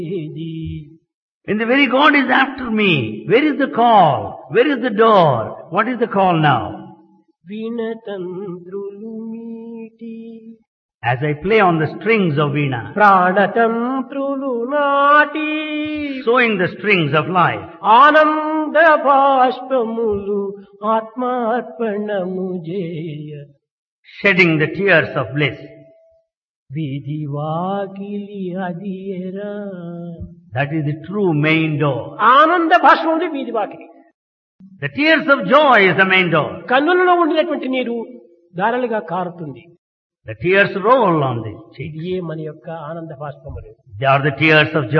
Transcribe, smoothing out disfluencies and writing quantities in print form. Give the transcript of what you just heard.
When the very God is after me, where is the call? Where is the door? What is the call now? వీణతంత్రులు మీటి As I play on the strings of Veena, ప్రాణతంత్రులు నాటి sewing the strings of life, ఆనంద బాష్పములు ఆత్మార్పణము చేయ shedding the tears of bliss. వీధి వాకిలి అదియరా That is the true main door. ఆనంద బాష్పములు వీధి వాకిలి. The tears of joy is the main door. కన్నులలో ఉండినటువంటి నీరు ధారలుగా కారుతుంది. The tears roll on the cheeks. ఇదియే మన యొక్క ఆనంద బాష్పములు. They are the tears of joy.